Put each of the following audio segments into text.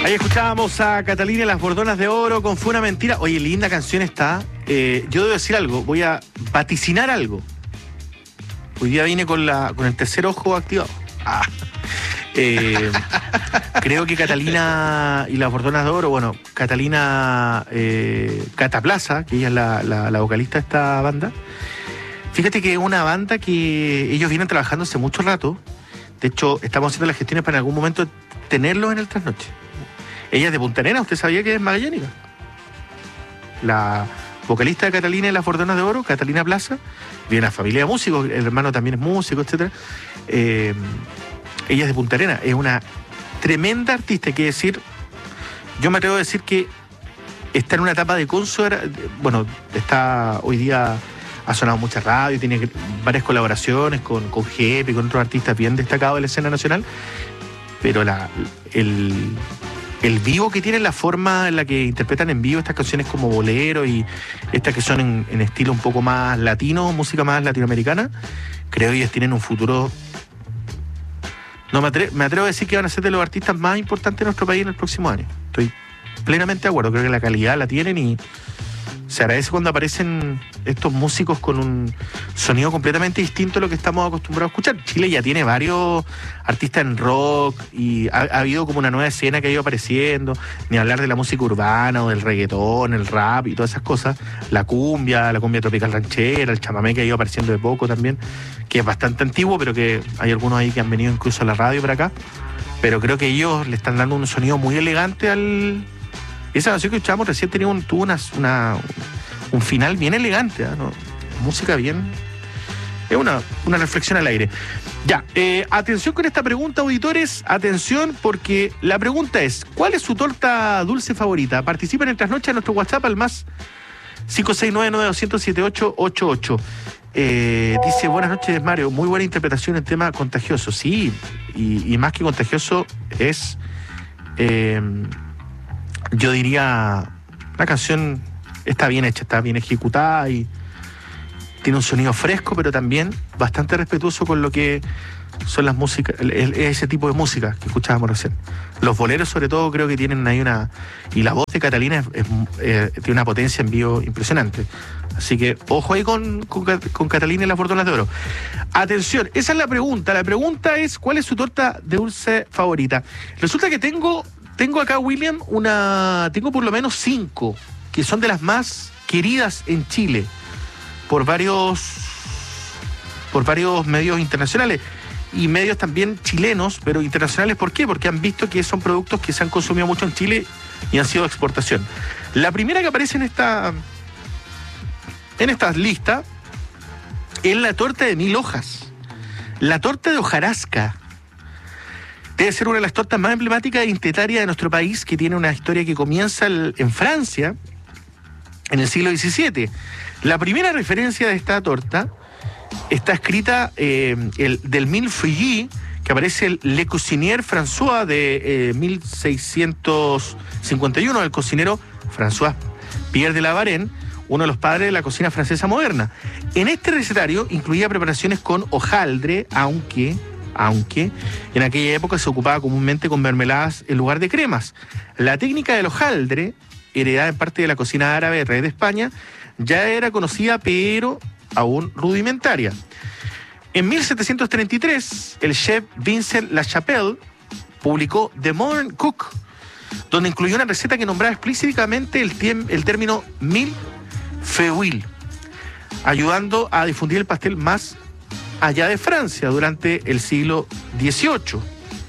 Ahí escuchábamos a Catalina y las Bordonas de Oro con Fue una mentira. Oye, linda canción está. Yo debo decir algo, voy a vaticinar algo. Hoy día vine con el tercer ojo activado. Creo que Catalina y las Bordonas de Oro, bueno, Catalina Cata Plaza, que ella es la vocalista de esta banda. Fíjate que es una banda que ellos vienen trabajando hace mucho rato. De hecho, estamos haciendo las gestiones para en algún momento tenerlos en el trasnoche. Ella es de Punta Arenas, ¿usted sabía que es magallánica? La vocalista de Catalina y las Bordonas de Oro, Catalina Plaza, viene a familia de músicos, el hermano también es músico, etc. Ella es de Punta Arenas, es una tremenda artista, hay que decir, yo me atrevo a decir que está en una etapa de bueno, está hoy día, ha sonado mucha radio, tiene varias colaboraciones con Jepe y con otros artistas bien destacados de la escena nacional, pero el vivo que tiene, la forma en la que interpretan en vivo estas canciones como bolero y estas que son en estilo un poco más latino, música más latinoamericana, creo que ellos tienen un futuro. No me atrevo a decir que van a ser de los artistas más importantes de nuestro país en el próximo año. Estoy plenamente de acuerdo, creo que la calidad la tienen y se agradece cuando aparecen estos músicos con un sonido completamente distinto a lo que estamos acostumbrados a escuchar. Chile ya tiene varios artistas en rock y ha habido como una nueva escena que ha ido apareciendo, ni hablar de la música urbana o del reggaetón, el rap y todas esas cosas, la cumbia tropical ranchera, el chamamé que ha ido apareciendo de poco también, que es bastante antiguo, pero que hay algunos ahí que han venido incluso a la radio para acá, pero creo que ellos le están dando un sonido muy elegante Esa canción que escuchábamos recién tuvo un final bien elegante, ¿no? Música bien. Es una reflexión al aire. Ya, atención con esta pregunta, auditores. Atención, porque la pregunta es: ¿cuál es su torta dulce favorita? Participa en el trasnoche a nuestro WhatsApp al más 569-9200-7888. Dice: buenas noches, Mario. Muy buena interpretación en tema contagioso. Sí, y más que contagioso es. Yo diría, la canción está bien hecha, está bien ejecutada y tiene un sonido fresco, pero también bastante respetuoso con lo que son las músicas, ese tipo de música que escuchábamos recién. Los boleros, sobre todo, creo que tienen ahí y la voz de Catalina tiene una potencia en vivo impresionante. Así que, ojo ahí con Catalina y las Bordonas de Oro. Atención, esa es la pregunta. La pregunta es: ¿cuál es su torta dulce favorita? Resulta que tengo acá, William, tengo por lo menos 5 que son de las más queridas en Chile por varios medios internacionales y medios también chilenos, pero internacionales. ¿Por qué? Porque han visto que son productos que se han consumido mucho en Chile y han sido de exportación. La primera que aparece en esta lista es la torta de 1000 hojas, la torta de hojarasca. Debe ser una de las tortas más emblemáticas e identitarias de nuestro país, que tiene una historia que comienza en Francia en el siglo XVII. La primera referencia de esta torta está escrita del Millefeuille, que aparece el Le Cuisinier François de 1651, el cocinero François Pierre de la Varenne, uno de los padres de la cocina francesa moderna. En este recetario incluía preparaciones con hojaldre, aunque en aquella época se ocupaba comúnmente con mermeladas en lugar de cremas. La técnica del hojaldre, heredada en parte de la cocina árabe del rey de España, ya era conocida, pero aún rudimentaria. En 1733, el chef Vincent Lachapelle publicó The Modern Cook, donde incluyó una receta que nombraba explícitamente el término millefeuille, ayudando a difundir el pastel más allá de Francia durante el siglo XIX,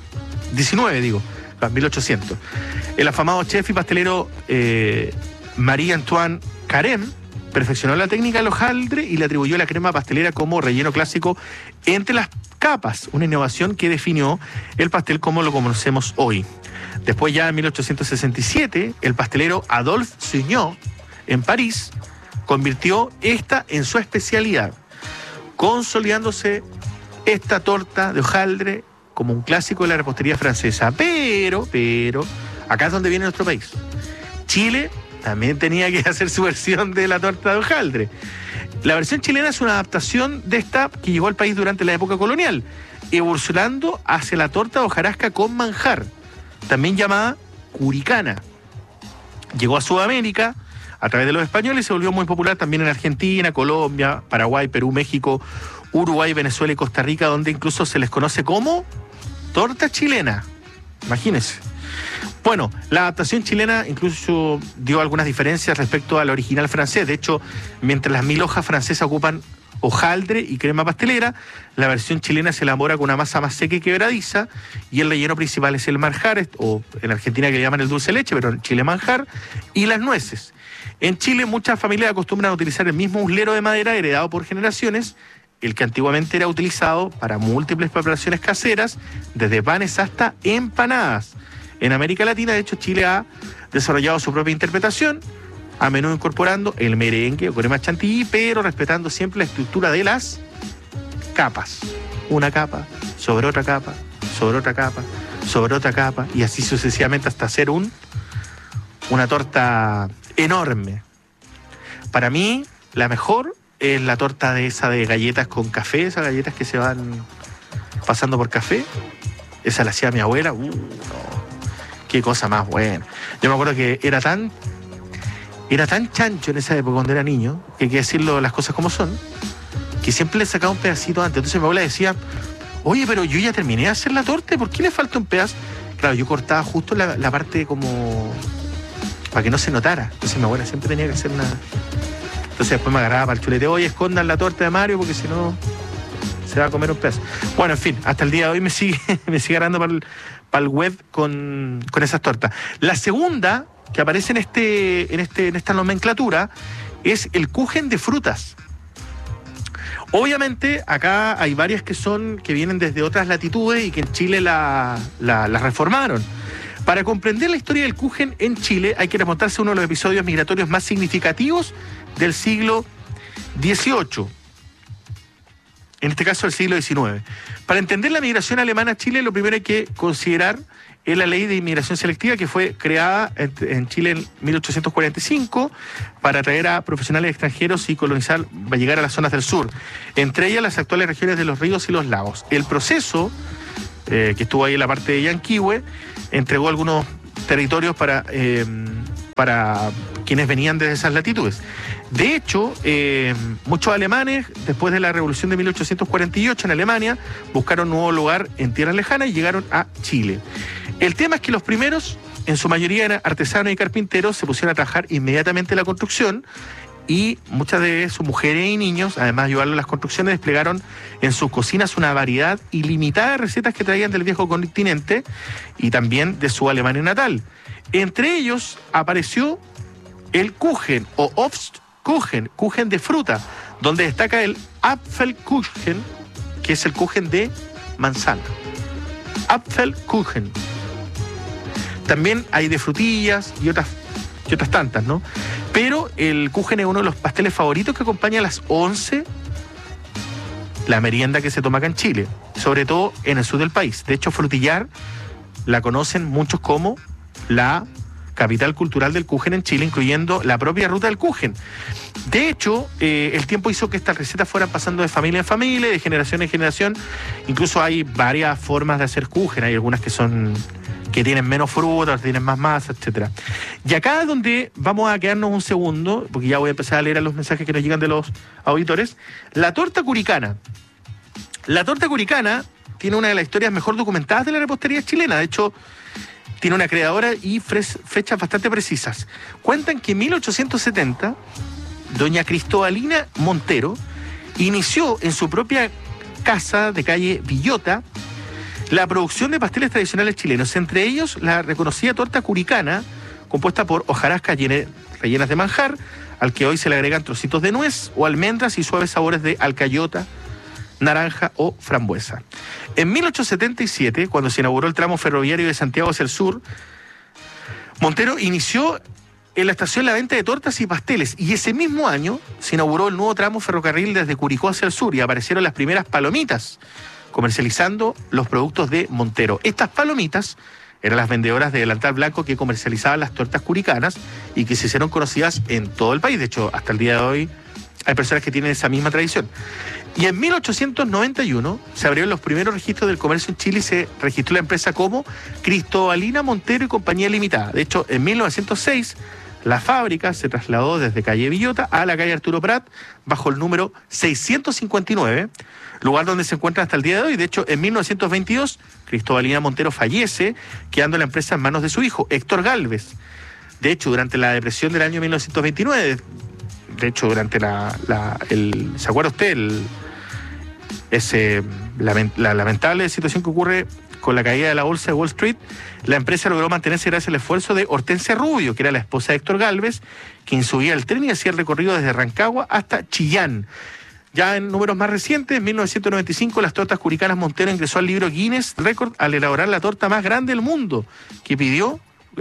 1800. El afamado chef y pastelero Marie-Antoine Carême perfeccionó la técnica del hojaldre y le atribuyó la crema pastelera como relleno clásico entre las capas, una innovación que definió el pastel como lo conocemos hoy. Después, ya en 1867, el pastelero Adolphe Suignot, en París, convirtió esta en su especialidad, consolidándose esta torta de hojaldre como un clásico de la repostería francesa. Pero, acá es donde viene nuestro país. Chile también tenía que hacer su versión de la torta de hojaldre. La versión chilena es una adaptación de esta que llegó al país durante la época colonial, evolucionando hacia la torta de hojarasca con manjar, también llamada curicana. Llegó a Sudamérica a través de los españoles y se volvió muy popular también en Argentina, Colombia, Paraguay, Perú, México, Uruguay, Venezuela y Costa Rica, donde incluso se les conoce como torta chilena. Imagínense. Bueno, la adaptación chilena incluso dio algunas diferencias respecto al original francés. De hecho, mientras las 1000 hojas francesas ocupan hojaldre y crema pastelera, la versión chilena se elabora con una masa más seca y quebradiza, y el relleno principal es el manjar, o en Argentina que le llaman el dulce de leche, pero en Chile manjar, y las nueces. En Chile muchas familias acostumbran a utilizar el mismo uslero de madera heredado por generaciones, el que antiguamente era utilizado para múltiples preparaciones caseras, desde panes hasta empanadas. En América Latina, de hecho, Chile ha desarrollado su propia interpretación, a menudo incorporando el merengue o crema chantilly, pero respetando siempre la estructura de las capas. Una capa, sobre otra capa, sobre otra capa, sobre otra capa, y así sucesivamente hasta hacer una torta enorme. Para mí, la mejor es la torta de galletas con café, esas galletas que se van pasando por café. Esa la hacía mi abuela. No. Qué cosa más buena. Yo me acuerdo que era tan chancho en esa época cuando era niño, que hay que decirlo las cosas como son, que siempre le sacaba un pedacito antes. Entonces mi abuela decía, oye, pero yo ya terminé de hacer la torta, ¿por qué le falta un pedazo? Claro, yo cortaba justo la parte como para que no se notara. Entonces mi abuela siempre tenía que hacer una... Entonces después me agarraba para el chulete, oye, escondan la torta de Mario porque si no se va a comer un pedazo. Bueno, en fin, hasta el día de hoy me sigue agarrando para el web con esas tortas. La segunda que aparece en esta nomenclatura es el kuchen de frutas. Obviamente acá hay varias que vienen desde otras latitudes y que en Chile las reformaron. Para comprender la historia del kuchen en Chile hay que remontarse a uno de los episodios migratorios más significativos del siglo XVIII. En este caso, el siglo XIX. Para entender la migración alemana a Chile, lo primero hay que considerar es la ley de inmigración selectiva que fue creada en Chile en 1845 para atraer a profesionales extranjeros y colonizar, va a llegar a las zonas del sur, entre ellas las actuales regiones de los ríos y los lagos. El proceso, que estuvo ahí en la parte de Yanquihue, entregó algunos territorios para quienes venían desde esas latitudes. De hecho, muchos alemanes, después de la Revolución de 1848 en Alemania, buscaron un nuevo lugar en tierras lejanas y llegaron a Chile. El tema es que los primeros, en su mayoría eran artesanos y carpinteros, se pusieron a trabajar inmediatamente en la construcción y muchas de sus mujeres y niños, además de ayudarlo en las construcciones, desplegaron en sus cocinas una variedad ilimitada de recetas que traían del viejo continente y también de su Alemania natal. Entre ellos apareció el Kuchen o Obstkuchen, Kuchen de fruta, donde destaca el Apfelkuchen, que es el Kuchen de manzana. Apfelkuchen. También hay de frutillas y otras tantas, ¿no? Pero el Kuchen es uno de los pasteles favoritos que acompaña a las 11, la merienda que se toma acá en Chile, sobre todo en el sur del país. De hecho, Frutillar la conocen muchos como la capital cultural del Kuchen en Chile, incluyendo la propia ruta del Kuchen. De hecho, el tiempo hizo que estas recetas fueran pasando de familia en familia, de generación en generación. Incluso hay varias formas de hacer Kuchen. Hay algunas que tienen menos fruta, otras tienen más masa, etcétera. Y acá es donde vamos a quedarnos un segundo, porque ya voy a empezar a leer los mensajes que nos llegan de los auditores. La torta curicana. La torta curicana tiene una de las historias mejor documentadas de la repostería chilena. De hecho, tiene una creadora y fechas bastante precisas. Cuentan que en 1870, doña Cristobalina Montero inició en su propia casa de calle Villota la producción de pasteles tradicionales chilenos, entre ellos la reconocida torta curicana, compuesta por hojarascas rellenas de manjar, al que hoy se le agregan trocitos de nuez o almendras y suaves sabores de alcayota, naranja o frambuesa. En 1877, cuando se inauguró el tramo ferroviario de Santiago hacia el sur, Montero inició en la estación la venta de tortas y pasteles, y ese mismo año se inauguró el nuevo tramo ferrocarril desde Curicó hacia el sur y aparecieron las primeras palomitas comercializando los productos de Montero. Estas palomitas eran las vendedoras de delantal blanco que comercializaban las tortas curicanas y que se hicieron conocidas en todo el país. De hecho, hasta el día de hoy hay personas que tienen esa misma tradición. Y en 1891 se abrieron los primeros registros del comercio en Chile y se registró la empresa como Cristobalina Montero y Compañía Limitada. De hecho, en 1906 la fábrica se trasladó desde calle Villota a la calle Arturo Prat bajo el número 659, lugar donde se encuentra hasta el día de hoy. De hecho, en 1922 Cristobalina Montero fallece, quedando la empresa en manos de su hijo, Héctor Gálvez. De hecho, durante la depresión del año 1929, de hecho, durante ¿se acuerda usted? La lamentable situación que ocurre con la caída de la bolsa de Wall Street, la empresa logró mantenerse gracias al esfuerzo de Hortensia Rubio, que era la esposa de Héctor Gálvez, quien subía el tren y hacía el recorrido desde Rancagua hasta Chillán. Ya en números más recientes, en 1995, las tortas curicanas Montero ingresó al libro Guinness Record al elaborar la torta más grande del mundo, que midió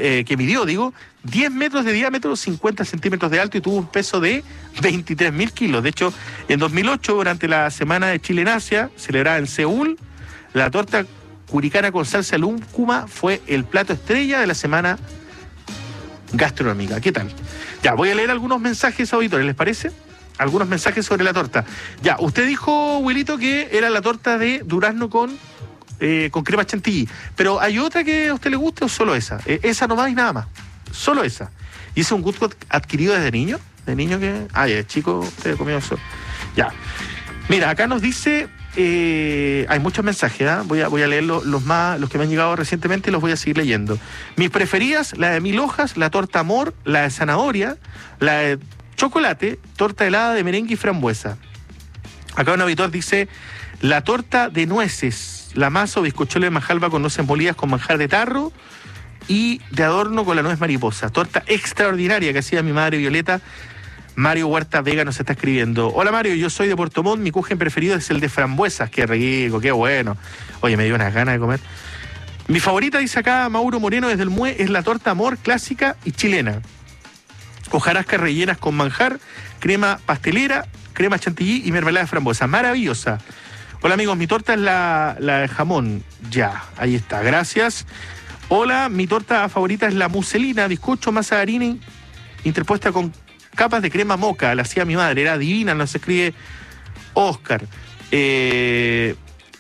10 metros de diámetro, 50 centímetros de alto y tuvo un peso de 23.000 kilos. De hecho, en 2008, durante la Semana de Chile en Asia, celebrada en Seúl, la torta curicana con salsa lúcuma fue el plato estrella de la semana gastronómica. ¿Qué tal? Ya, voy a leer algunos mensajes auditores, ¿les parece? Algunos mensajes sobre la torta. Ya, usted dijo, Wilito, que era la torta de durazno con crema chantilly. Pero ¿hay otra que a usted le guste o solo esa? Esa nomás y nada más. Solo esa. ¿Y ese es un gusto adquirido desde niño? ¿De niño que...? Ah, ya, chico, usted comió eso. Ya. Mira, acá nos dice... hay muchos mensajes, ¿eh? Voy a leer los que me han llegado recientemente y los voy a seguir leyendo. Mis preferidas, la de 1000 hojas, la torta amor, la de zanahoria, la de chocolate, torta helada de merengue y frambuesa. Acá un auditor dice, la torta de nueces, la masa o bizcochuelo de majalba con nueces molidas con manjar de tarro y de adorno con la nuez mariposa. Torta extraordinaria que hacía mi madre Violeta. Mario Huerta Vega nos está escribiendo. Hola Mario, yo soy de Puerto Montt, mi kuchen preferido es el de frambuesas. Qué rico, qué bueno. Oye, me dio unas ganas de comer. Mi favorita, dice acá Mauro Moreno desde el MUE, es la torta amor clásica y chilena. Hojarascas rellenas con manjar, crema pastelera, crema chantilly y mermelada de frambuesa. Maravillosa. Hola amigos, mi torta es la de jamón. Ya, ahí está, gracias. Hola, mi torta favorita es la muselina, bizcocho, masa de harina interpuesta con capas de crema moca, la hacía mi madre, era divina, nos escribe Oscar. ¿Qué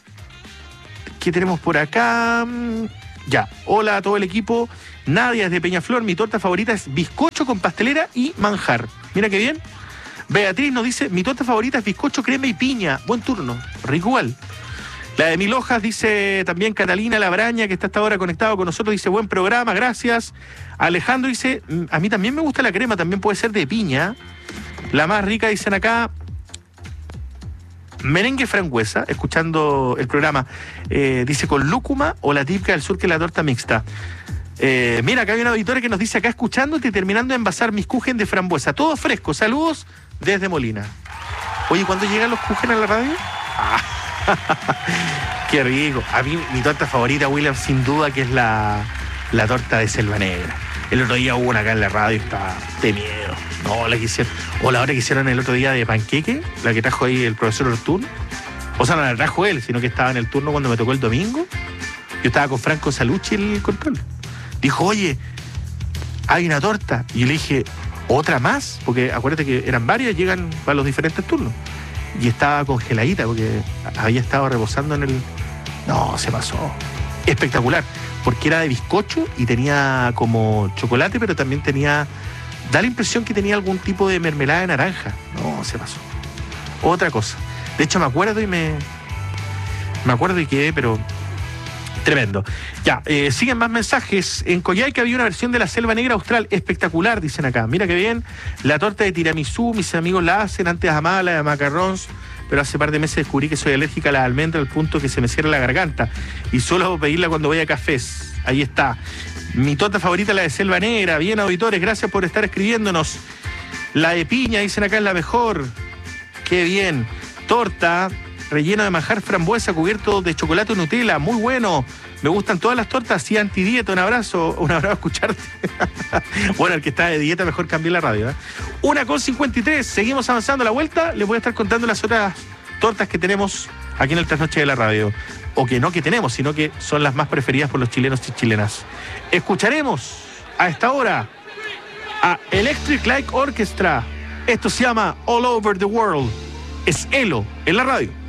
tenemos por acá? Ya, hola a todo el equipo. Nadia desde Peñaflor, mi torta favorita es bizcocho con pastelera y manjar. Mira qué bien. Beatriz nos dice, mi torta favorita es bizcocho, crema y piña. Buen turno, rico igual. La de 1000 hojas, dice también Catalina Labraña, que está hasta ahora conectado con nosotros, dice, buen programa, gracias. Alejandro dice, a mí también me gusta la crema, también puede ser de piña. La más rica, dicen acá, merengue frambuesa, escuchando el programa, dice con lúcuma o la típica del sur que es la torta mixta. Mira, acá hay una auditoria que nos dice acá escuchándote y terminando de envasar mis kuchen de frambuesa. Todo fresco, saludos desde Molina. Oye, ¿cuándo llegan los kuchen a la radio? Qué rico. A mí mi torta favorita, William, sin duda que es la torta de Selva Negra. El otro día hubo una acá en la radio y estaba de miedo. No, la que hicieron. O la hora que hicieron el otro día de panqueque, la que trajo ahí el profesor Ortún. O sea, no la trajo él, sino que estaba en el turno cuando me tocó el domingo. Yo estaba con Franco Salucci, el control. Dijo, oye, hay una torta. Y yo le dije, ¿otra más? Porque acuérdate que eran varias, llegan para los diferentes turnos. Y estaba congeladita porque había estado reposando en el... No, se pasó. Espectacular, porque era de bizcocho y tenía como chocolate, pero también tenía... Da la impresión que tenía algún tipo de mermelada de naranja. No, se pasó. Otra cosa. De hecho, me acuerdo y quedé, pero... Tremendo. Ya, siguen más mensajes. En Coyhaique había una versión de la Selva Negra Austral. Espectacular, dicen acá. Mira qué bien. La torta de tiramisú, mis amigos la hacen. Antes amaba la de macarrons, pero hace par de meses descubrí que soy alérgica a las almendras al punto que se me cierra la garganta. Y solo pedirla cuando voy a cafés. Ahí está. Mi torta favorita es la de Selva Negra. Bien, auditores, gracias por estar escribiéndonos. La de piña, dicen acá, es la mejor. Qué bien. Torta... relleno de manjar frambuesa cubierto de chocolate o Nutella, muy bueno. Me gustan todas las tortas, sí, antidieta. Un abrazo a escucharte. Bueno, el que está de dieta, mejor cambiar la radio, 1:53, seguimos avanzando a la vuelta. Les voy a estar contando las otras tortas que tenemos aquí en el Trasnoche de la Radio. O que no que tenemos, sino que son las más preferidas por los chilenos y chilenas. Escucharemos a esta hora a Electric Light Orchestra. Esto se llama All Over the World. Es Elo en la radio.